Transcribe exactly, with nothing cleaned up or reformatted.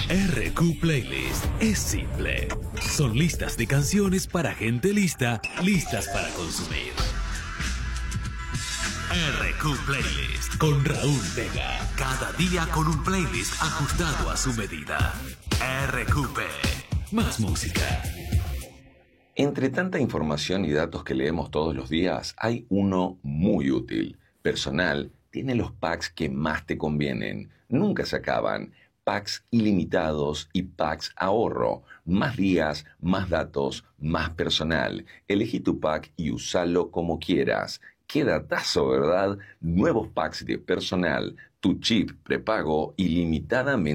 R Q Playlist es simple. Son listas de canciones para gente lista, listas para consumir. R Q Playlist con Raúl Vega. Cada día con un playlist ajustado a su medida. R Q P. Más música. Entre tanta información y datos que leemos todos los días, hay uno muy útil. Personal tiene los packs que más te convienen. Nunca se acaban. Packs ilimitados y packs ahorro. Más días, más datos, más personal. Elegí tu pack y usalo como quieras. ¡Qué datazo!, ¿verdad? Nuevos packs de personal. Tu chip prepago ilimitadamente